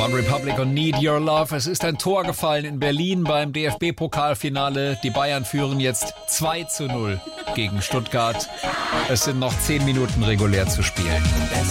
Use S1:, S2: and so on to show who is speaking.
S1: One Republic und Need Your Love. Es ist ein Tor gefallen in Berlin beim DFB-Pokalfinale. Die Bayern führen jetzt 2:0 gegen Stuttgart. Es sind noch 10 Minuten regulär zu spielen.